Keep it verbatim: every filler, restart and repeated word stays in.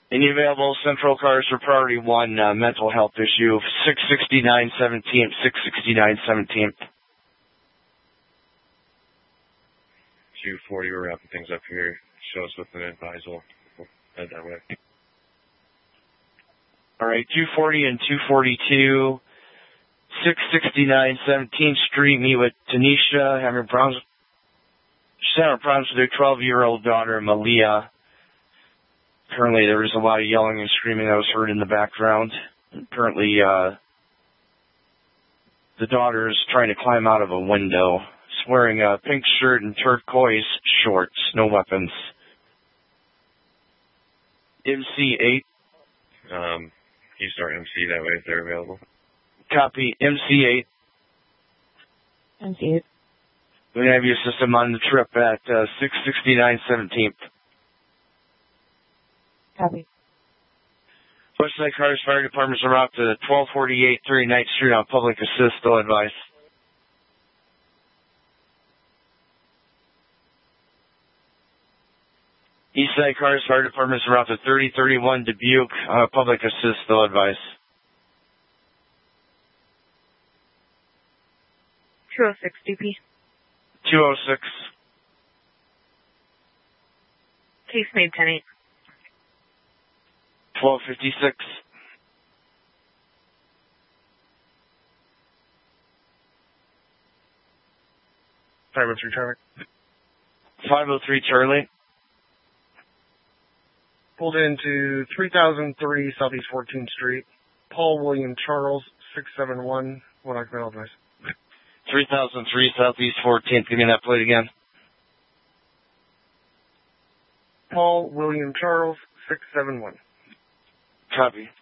Any available Central cars for priority one, uh, mental health issue, six sixty-nine seventeenth, six sixty-nine seventeenth. two forty, we're wrapping things up here. Show us with an advisal. We'll head that way. All right, two forty and two forty-two, six sixty-nine seventeenth Street, meet with Tanisha, having problems, she's having problems with her twelve-year-old daughter, Malia. Apparently there was a lot of yelling and screaming that was heard in the background. Apparently, uh, the daughter is trying to climb out of a window. She's wearing a pink shirt and turquoise shorts, no weapons. M C eight. Um, can you start M C that way if they're available? Copy, M C eight. M C eight. We have your system on the trip at uh, six sixty-nine seventeenth. Copy. Westside Cars Fire Department's are out to twelve forty-eight thirty-ninth Street on public assist, still advice. Eastside Cars Fire Department's are out to thirty thirty-one Dubuque, uh, public assist, still advice. two oh six D P. two oh six. Case made ten eight. twelve fifty-six. five oh three Charlie. five oh three Charlie. Pulled into three thousand three Southeast fourteenth Street. Paul William Charles, six seven one. What I can advise? three thousand three Southeast fourteenth. Give me that plate again. Paul William Charles, six seven one. Copy.